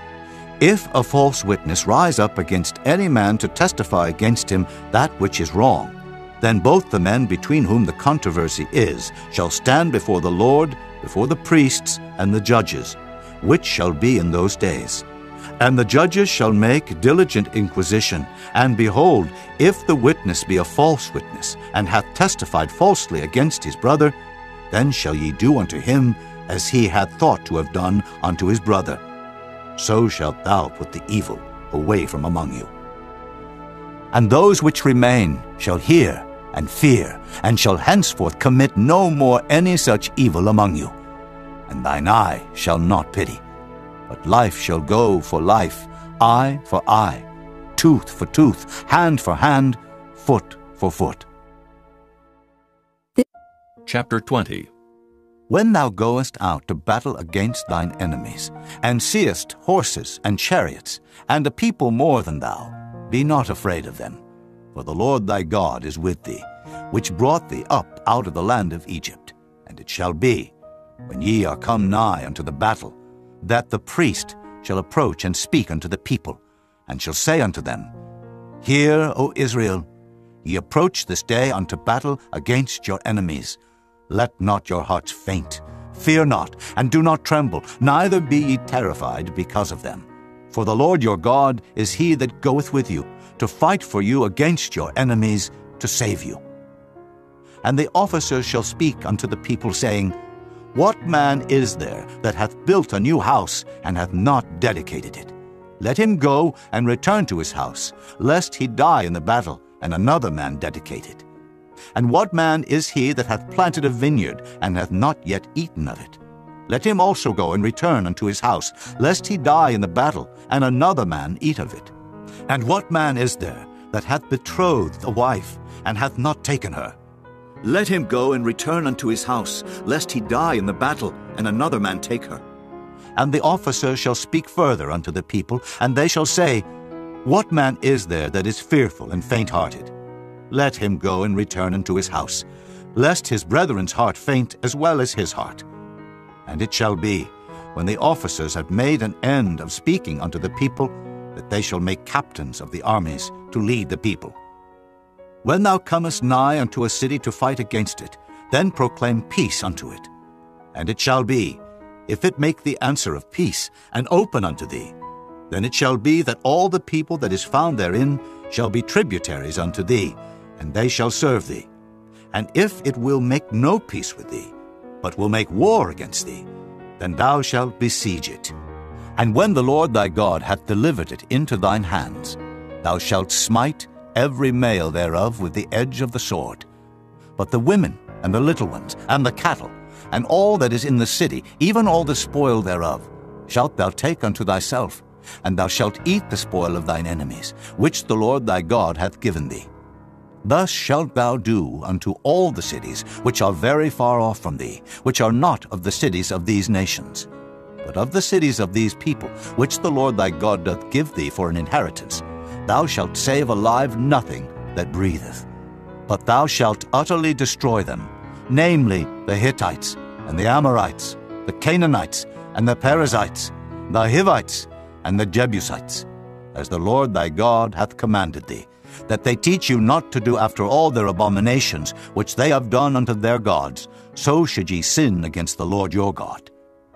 If a false witness rise up against any man to testify against him that which is wrong, then both the men between whom the controversy is shall stand before the Lord, before the priests and the judges, which shall be in those days. And the judges shall make diligent inquisition, and behold, if the witness be a false witness, and hath testified falsely against his brother, then shall ye do unto him as he had thought to have done unto his brother. So shalt thou put the evil away from among you. And those which remain shall hear and fear, and shall henceforth commit no more any such evil among you. And thine eye shall not pity, but life shall go for life, eye for eye, tooth for tooth, hand for hand, foot for foot. Chapter twenty. When thou goest out to battle against thine enemies, and seest horses and chariots, and a people more than thou, be not afraid of them, for the Lord thy God is with thee, which brought thee up out of the land of Egypt. And it shall be, when ye are come nigh unto the battle, that the priest shall approach and speak unto the people, and shall say unto them, Hear, O Israel, ye approach this day unto battle against your enemies. Let not your hearts faint. Fear not, and do not tremble, neither be ye terrified because of them. For the Lord your God is he that goeth with you, to fight for you against your enemies, to save you. And the officers shall speak unto the people, saying, What man is there that hath built a new house, and hath not dedicated it? Let him go and return to his house, lest he die in the battle, and another man dedicate it. And what man is he that hath planted a vineyard, and hath not yet eaten of it? Let him also go and return unto his house, lest he die in the battle, and another man eat of it. And what man is there that hath betrothed a wife, and hath not taken her? Let him go and return unto his house, lest he die in the battle, and another man take her. And the officers shall speak further unto the people, and they shall say, What man is there that is fearful and faint-hearted? Let him go and return unto his house, lest his brethren's heart faint as well as his heart. And it shall be, when the officers have made an end of speaking unto the people, that they shall make captains of the armies to lead the people. When thou comest nigh unto a city to fight against it, then proclaim peace unto it. And it shall be, if it make the answer of peace, and open unto thee, then it shall be that all the people that is found therein shall be tributaries unto thee, and they shall serve thee. And if it will make no peace with thee, but will make war against thee, then thou shalt besiege it. And when the Lord thy God hath delivered it into thine hands, thou shalt smite every male thereof with the edge of the sword. But the women, and the little ones, and the cattle, and all that is in the city, even all the spoil thereof, shalt thou take unto thyself, and thou shalt eat the spoil of thine enemies, which the Lord thy God hath given thee. Thus shalt thou do unto all the cities which are very far off from thee, which are not of the cities of these nations. But of the cities of these people, which the Lord thy God doth give thee for an inheritance, thou shalt save alive nothing that breatheth. But thou shalt utterly destroy them, namely the Hittites, and the Amorites, the Canaanites, and the Perizzites, the Hivites, and the Jebusites, as the Lord thy God hath commanded thee, that they teach you not to do after all their abominations which they have done unto their gods, so should ye sin against the Lord your God.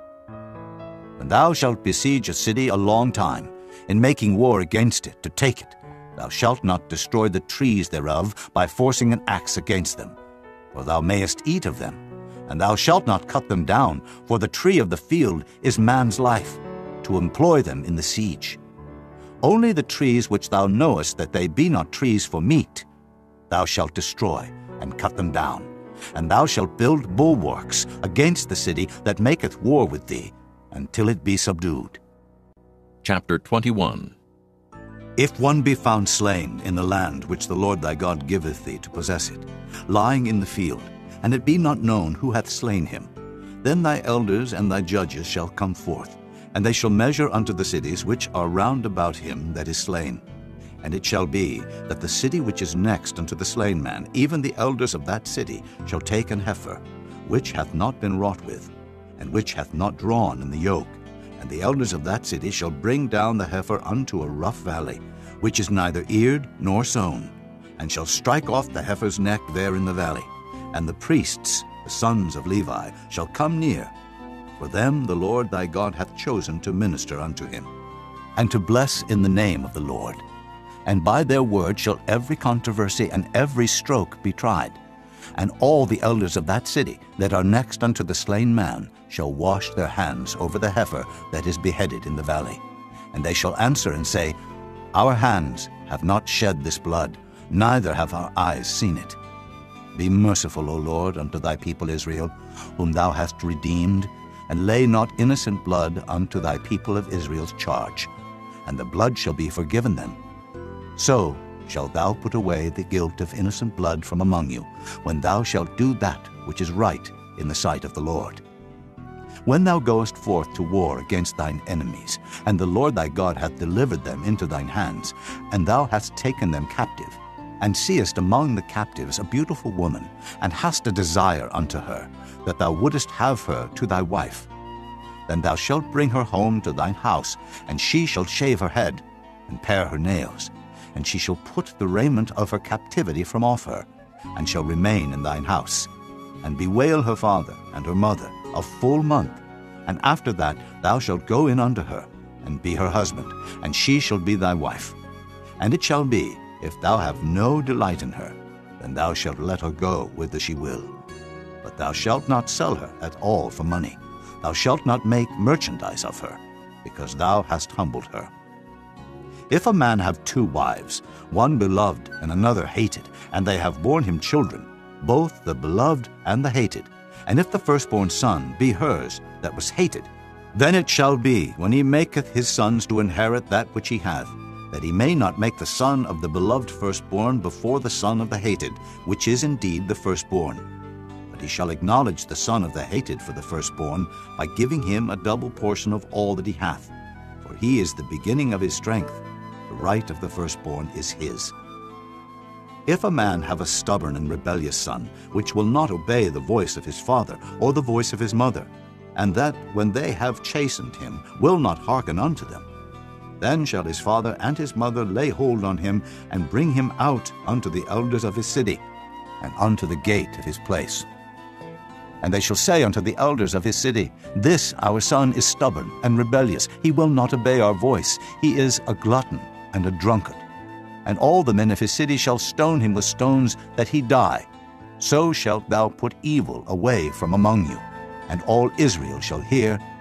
When thou shalt besiege a city a long time, in making war against it to take it, thou shalt not destroy the trees thereof by forcing an axe against them, for thou mayest eat of them, and thou shalt not cut them down, for the tree of the field is man's life, to employ them in the siege. Only the trees which thou knowest that they be not trees for meat, thou shalt destroy and cut them down, and thou shalt build bulwarks against the city that maketh war with thee, until it be subdued. Chapter twenty-one. If one be found slain in the land which the Lord thy God giveth thee to possess it, lying in the field, and it be not known who hath slain him, then thy elders and thy judges shall come forth, and they shall measure unto the cities which are round about him that is slain. And it shall be that the city which is next unto the slain man, even the elders of that city, shall take an heifer, which hath not been wrought with, and which hath not drawn in the yoke, and the elders of that city shall bring down the heifer unto a rough valley, which is neither eared nor sown, and shall strike off the heifer's neck there in the valley. And the priests, the sons of Levi, shall come near, for them the Lord thy God hath chosen to minister unto him, and to bless in the name of the Lord. And by their word shall every controversy and every stroke be tried. And all the elders of that city that are next unto the slain man shall wash their hands over the heifer that is beheaded in the valley. And they shall answer and say, Our hands have not shed this blood, neither have our eyes seen it. Be merciful, O Lord, unto thy people Israel, whom thou hast redeemed, and lay not innocent blood unto thy people of Israel's charge, and the blood shall be forgiven them. So shalt thou put away the guilt of innocent blood from among you, when thou shalt do that which is right in the sight of the Lord. When thou goest forth to war against thine enemies, and the Lord thy God hath delivered them into thine hands, and thou hast taken them captive, and seest among the captives a beautiful woman, and hast a desire unto her, that thou wouldest have her to thy wife, then thou shalt bring her home to thine house, and she shall shave her head, and pare her nails, and she shall put the raiment of her captivity from off her, and shall remain in thine house, and bewail her father and her mother a full month, and after that thou shalt go in unto her, and be her husband, and she shall be thy wife. And it shall be, if thou have no delight in her, then thou shalt let her go whither she will. But thou shalt not sell her at all for money. Thou shalt not make merchandise of her, because thou hast humbled her. If a man have two wives, one beloved and another hated, and they have borne him children, both the beloved and the hated, and if the firstborn son be hers that was hated, then it shall be, when he maketh his sons to inherit that which he hath, that he may not make the son of the beloved firstborn before the son of the hated, which is indeed the firstborn. But he shall acknowledge the son of the hated for the firstborn, by giving him a double portion of all that he hath. For he is the beginning of his strength, the right of the firstborn is his. If a man have a stubborn and rebellious son, which will not obey the voice of his father or the voice of his mother, and that, when they have chastened him, will not hearken unto them, then shall his father and his mother lay hold on him, and bring him out unto the elders of his city, and unto the gate of his place. And they shall say unto the elders of his city, This our son is stubborn and rebellious, he will not obey our voice, he is a glutton and a drunkard. And all the men of his city shall stone him with stones, that he die. So shalt thou put evil away from among you, and all Israel shall hear,